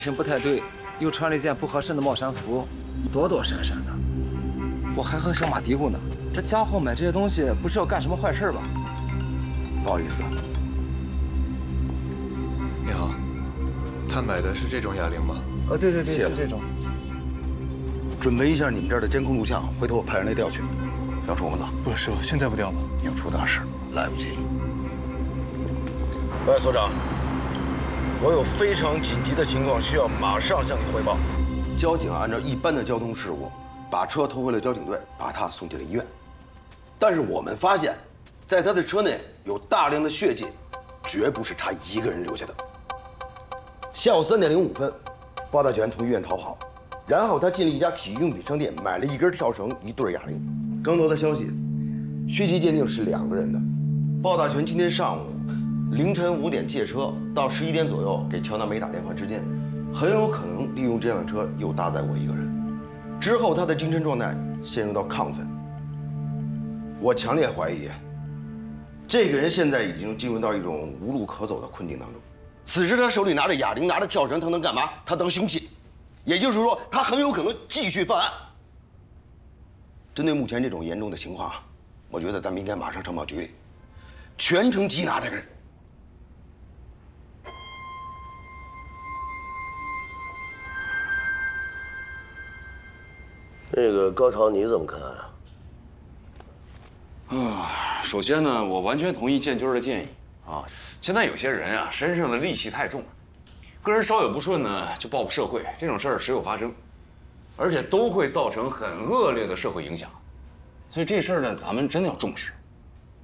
情不太对，又穿了一件不合身的帽衫服，躲躲闪闪的。我还和小马嘀咕呢，这家伙买这些东西不是要干什么坏事吧？ 不好意思， 你好，他买的是这种哑铃吗？ 对， 谢了是这种。 准备一下你们这儿的监控录像，回头我派人来调取。要是我们走， 不是师傅，现在不调吧？ 要出大事，来不及了。喂，所长，我有非常紧急的情况需要马上向你汇报。交警按照一般的交通事故，把车拖回了交警队，把他送进了医院。但是我们发现，在他的车内有大量的血迹，绝不是他一个人留下的。下午3点05分，包大全从医院逃跑，然后他进了一家体育用品商店，买了一根跳绳、一对哑铃。更多的消息，血迹鉴定是2个人的。包大全今天上午凌晨5点借车，到11点左右给乔娜梅打电话之间，很有可能利用这辆车又搭载我一个人。之后他的精神状态陷入到亢奋。我强烈怀疑，这个人现在已经进入到一种无路可走的困境当中。此时他手里拿着哑铃，拿着跳绳，他能干嘛？他当凶器，也就是说，他很有可能继续犯案。针对目前这种严重的情况，我觉得咱们应该马上上报局里，全城缉拿这个人。 这个高潮你怎么看啊？ 首先呢，我完全同意建军的建议啊。现在有些人啊，身上的戾气太重了，个人稍有不顺呢，就报复社会，这种事儿时有发生，而且都会造成很恶劣的社会影响。所以这事儿呢，咱们真的要重视。